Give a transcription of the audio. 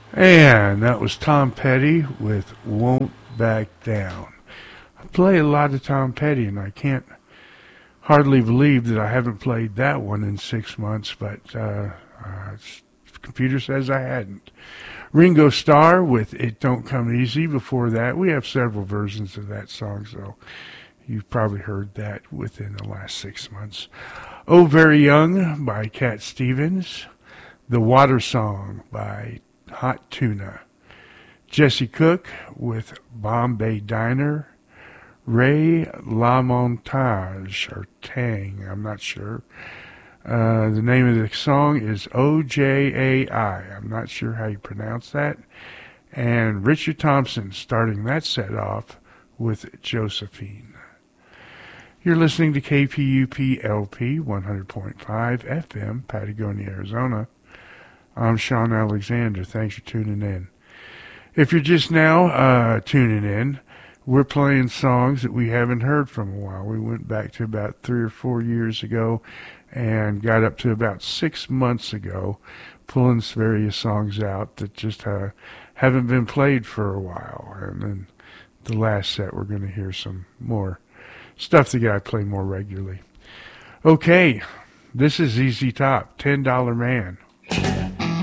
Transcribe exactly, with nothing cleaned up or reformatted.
And that was Tom Petty with Won't Back Down. I play a lot of Tom Petty, and I can't hardly believe that I haven't played that one in six months, but uh, uh, the computer says I hadn't. Ringo Starr with It Don't Come Easy. Before that, we have several versions of that song, so you've probably heard that within the last six months. Oh Very Young by Cat Stevens. The Water Song by Hot Tuna. Jesse Cook with Bombay Diner. Ray LaMontage, or Tang, I'm not sure. Uh, the name of the song is O J A I. I'm not sure how you pronounce that. And Richard Thompson starting that set off with Josephine. You're listening to K P U P L P one hundred point five F M, Patagonia, Arizona. I'm Sean Alexander. Thanks for tuning in. If you're just now uh, tuning in, we're playing songs that we haven't heard from a while. We went back to about three or four years ago and got up to about six months ago, pulling various songs out that just uh, haven't been played for a while. And then the last set, we're going to hear some more stuff that I play more regularly. Okay, this is Z Z Top, ten dollar Man.